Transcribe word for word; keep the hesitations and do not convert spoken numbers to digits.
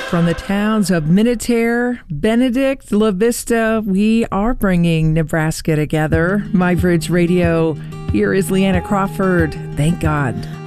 From the towns of Minutair, Benedict, La Vista, we are bringing Nebraska together. My Bridge Radio. Here is Leanna Crawford. Thank God.